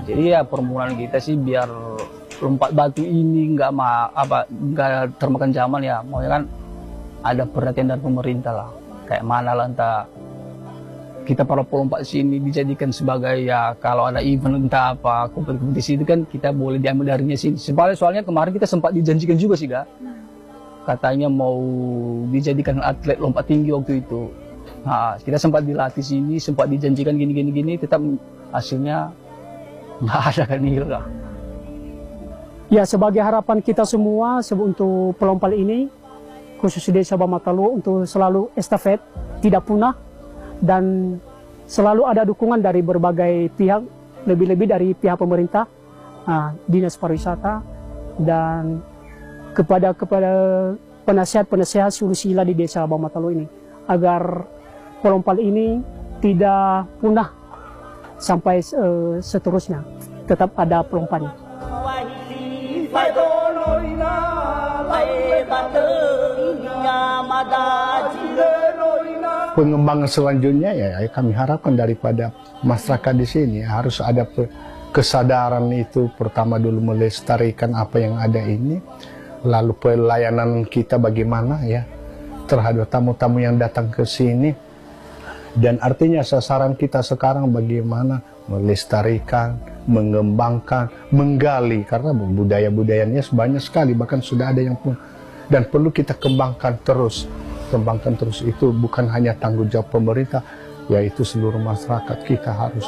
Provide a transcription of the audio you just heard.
Jadi ya permohonan kita sih biar lompat batu ini nggak termakan zaman ya, maunya kan ada perhatian dari pemerintah lah, kayak mana lah entah kita para pelompat sini dijadikan sebagai ya kalau ada event entah apa kompetisi itu kan kita boleh diambil darinya sini. Soalnya kemarin kita sempat dijanjikan juga sih katanya mau dijadikan atlet lompat tinggi waktu itu. Nah, kita sempat dilatih sini, sempat dijanjikan gini, tetap hasilnya nggak ada kan lah. Ya, sebagai harapan kita semua untuk pelompat ini, khusus Desa Bamatalu, untuk selalu estafet, tidak punah, dan selalu ada dukungan dari berbagai pihak, lebih-lebih dari pihak pemerintah, dinas pariwisata, dan kepada penasihat-penasihat Sulusila di Desa Bamatalu ini, agar pelompat ini tidak punah sampai seterusnya, tetap ada pelompatnya. Pengembangan selanjutnya ya kami harapkan daripada masyarakat di sini harus ada kesadaran itu, pertama dulu melestarikan apa yang ada ini, lalu pelayanan kita bagaimana ya terhadap tamu-tamu yang datang ke sini, dan artinya sasaran kita sekarang bagaimana melestarikan, mengembangkan, menggali, karena budaya-budayanya banyak sekali, bahkan sudah ada yang pun, dan perlu kita kembangkan terus itu bukan hanya tanggung jawab pemerintah, yaitu seluruh masyarakat kita harus